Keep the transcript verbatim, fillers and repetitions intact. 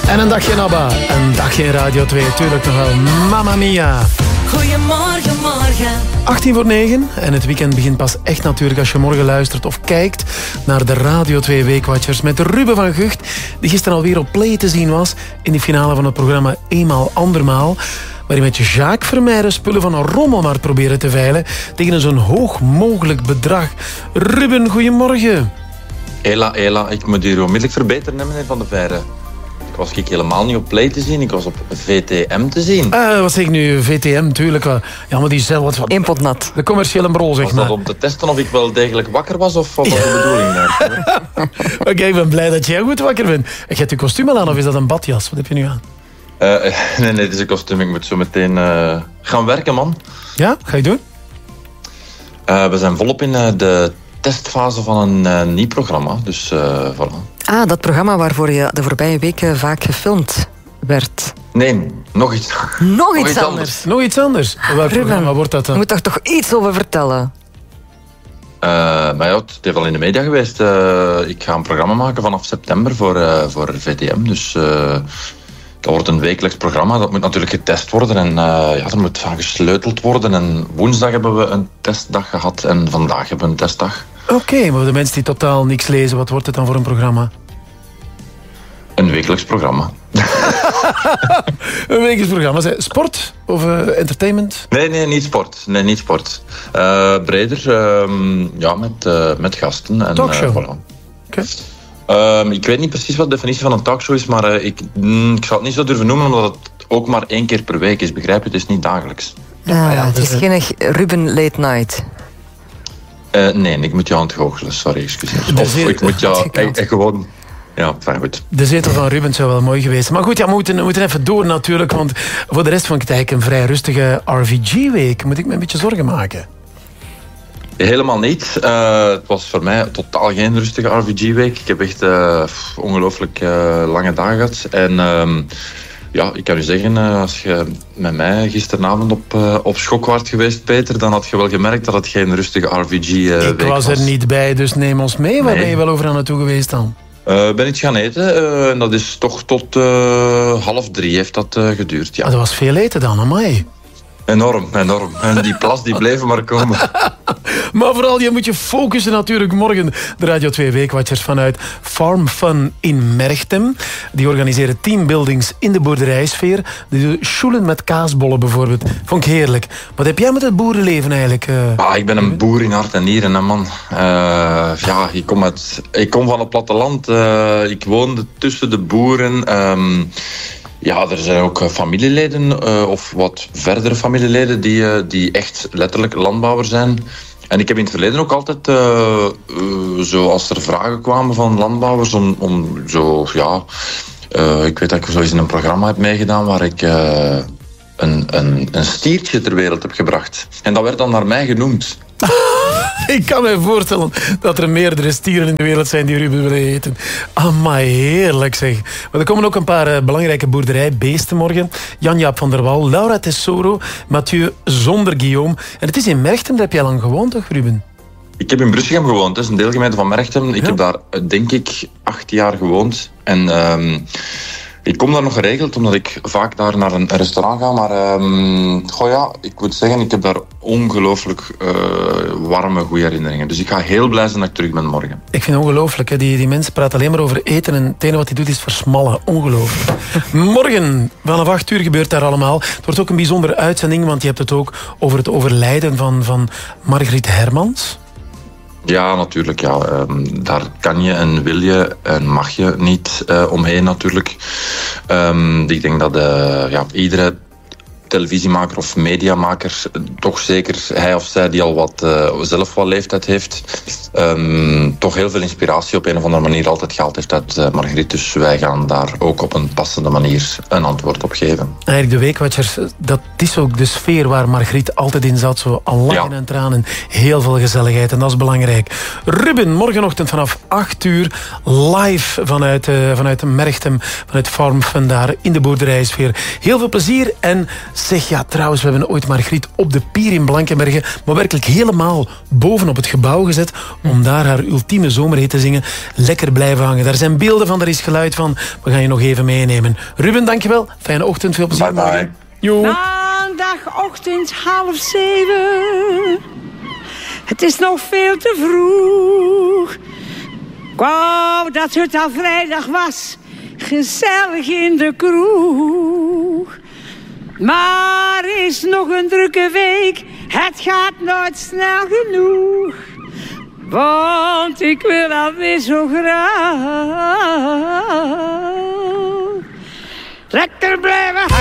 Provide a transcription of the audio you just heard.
En een dagje in ABBA, een dagje in Radio twee, tuurlijk nog wel. Mamma Mia. Goedemorgen, morgen. achttien voor negen en het weekend begint pas echt natuurlijk als je morgen luistert of kijkt naar de Radio twee Weekwatchers met Ruben van Gucht, die gisteren alweer op Play te zien was in de finale van het programma Eenmaal Andermaal, waarin met Jacques Vermeijden spullen van een rommelmarkt proberen te veilen tegen een zo'n hoog mogelijk bedrag. Ruben, goedemorgen. Hela, hela, ik moet hier onmiddellijk verbeteren, meneer Van de Veire. Ik was ik helemaal niet op Play te zien, ik was op V T M te zien. Uh, wat zeg ik nu? V T M, tuurlijk. Ja, maar die is zelf wat van... Eén pot nat. De commerciële brol, zeg was maar. Was dat om te testen of ik wel degelijk wakker was, of wat was ja. de bedoeling daar? Oké, okay, ik ben blij dat jij goed wakker bent. Je hebt je kostuum al aan, of is dat een badjas? Wat heb je nu aan? Uh, nee, nee, het is een kostuum. Ik moet zo meteen uh, gaan werken, man. Ja, ga je doen? Uh, we zijn volop in uh, de testfase van een uh, nieuw programma, dus uh, voilà. Ah, dat programma waarvoor je de voorbije weken vaak gefilmd werd. Nee, nog iets. Nog, nog iets, iets anders. anders. Nog iets anders? Welk programma wordt dat dan? Je moet daar toch iets over vertellen? Uh, maar ja, het is al in de media geweest. Uh, ik ga een programma maken vanaf september voor, uh, voor V T M. Dus uh, dat wordt een wekelijks programma. Dat moet natuurlijk getest worden. En uh, ja, er moet aan gesleuteld worden. En woensdag hebben we een testdag gehad. En vandaag hebben we een testdag. Oké, okay, maar de mensen die totaal niks lezen, wat wordt het dan voor een programma? Een wekelijks programma. Een wekelijks programma. Sport of uh, entertainment? Nee, nee, niet sport. Nee, niet sport. Uh, breder, uh, ja, met, uh, met gasten. En, talkshow? Uh, voilà. Okay. Uh, ik weet niet precies wat de definitie van een talkshow is, maar uh, ik, mm, ik zal het niet zo durven noemen, omdat het ook maar één keer per week is. Begrijp je? Het is niet dagelijks. Ah, ja, het is geen Ruben Late Night. Uh, nee, ik moet jou aan het goochelen. Sorry, excuseer. Of ik moet jou e- e- gewoon... Ja, fijn goed. De zetel van Ruben zou wel mooi geweest. Maar goed, ja, we, moeten, we moeten even door natuurlijk. Want voor de rest vond ik het eigenlijk een vrij rustige R V G-week. Moet ik me een beetje zorgen maken? Helemaal niet. Uh, het was voor mij totaal geen rustige R V G-week. Ik heb echt uh, ongelooflijk uh, lange dagen gehad. En uh, ja, ik kan u zeggen, uh, als je met mij gisteravond op, uh, op schok waart geweest, Peter, dan had je wel gemerkt dat het geen rustige R V G-week uh, was. Ik was er niet bij, dus neem ons mee. Waar nee. ben je wel over aan naartoe geweest dan? Uh, ben iets gaan eten uh, en dat is toch tot uh, half drie heeft dat uh, geduurd. Ja. Ah, dat was veel eten dan, amai. Enorm, enorm. En die plas die bleven maar komen. Maar vooral, je moet je focussen natuurlijk morgen. De Radio twee Weekwatchers vanuit Farm Fun in Merchtem. Die organiseren teambuildings in de boerderijsfeer. Die doen schoelen met kaasbollen bijvoorbeeld. Vond ik heerlijk. Wat heb jij met het boerenleven eigenlijk? Uh... Ah, ik ben een boer in hart en nieren, hè, man. Uh, ja, ik kom, uit, ik kom van het platteland. Uh, ik woonde tussen de boeren. Um, Ja, er zijn ook familieleden, uh, of wat verdere familieleden, die, uh, die echt letterlijk landbouwer zijn. En ik heb in het verleden ook altijd, uh, uh, zo als er vragen kwamen van landbouwers, om, om zo, ja... Uh, ik weet dat ik zo eens in een programma heb meegedaan waar ik uh, een, een, een stiertje ter wereld heb gebracht. En dat werd dan naar mij genoemd. Ik kan me voorstellen dat er meerdere stieren in de wereld zijn die Ruben willen eten. Amai, heerlijk zeg. Maar er komen ook een paar uh, belangrijke boerderijbeesten morgen. Jan-Jaap van der Wal, Laura Tesoro, Mathieu zonder Guillaume. En het is in Merchtem, daar heb jij lang gewoond toch, Ruben? Ik heb in Brussegem gewoond, dat is een deelgemeente van Merchtem. Ik ja. heb daar, denk ik, acht jaar gewoond. En... Uh, Ik kom daar nog geregeld, omdat ik vaak daar naar een restaurant ga. Maar um, goh ja, ik moet zeggen, ik heb daar ongelooflijk uh, warme, goede herinneringen. Dus ik ga heel blij zijn dat ik terug ben morgen. Ik vind het ongelooflijk. Hè? Die, die mensen praten alleen maar over eten. En het enige wat hij doet is versmallen. Ongelooflijk. Morgen, vanaf acht uur gebeurt daar allemaal. Het wordt ook een bijzondere uitzending, want je hebt het ook over het overlijden van, van Margriet Hermans. Ja, natuurlijk. Ja. Um, daar kan je en wil je en mag je niet uh, omheen natuurlijk. Um, ik denk dat uh, ja, iedere televisiemaker of mediamaker, toch zeker hij of zij die al wat uh, zelf wat leeftijd heeft, um, toch heel veel inspiratie op een of andere manier altijd gehaald heeft uit uh, Margriet. Dus wij gaan daar ook op een passende manier een antwoord op geven. Eigenlijk de Weekwatchers, dat is ook de sfeer waar Margriet altijd in zat. Zo al lachen ja. en tranen, heel veel gezelligheid en dat is belangrijk. Ruben, morgenochtend vanaf acht uur live vanuit, uh, vanuit Merchtem, vanuit Farm Fun daar in de boerderijsfeer. Heel veel plezier en Zeg, ja, trouwens, we hebben ooit Margriet op de pier in Blankenberge, maar werkelijk helemaal bovenop het gebouw gezet om daar haar ultieme zomerhit te zingen. Lekker blijven hangen. Daar zijn beelden van, daar is geluid van. We gaan je nog even meenemen. Ruben, dankjewel. Fijne ochtend, veel plezier. Bye bye. Jo. Maandagochtend half zeven. Het is nog veel te vroeg. Ik wou dat het al vrijdag was. Gezellig in de kroeg. Maar is nog een drukke week. Het gaat nooit snel genoeg. Want ik wil alweer zo graag lekker blijven.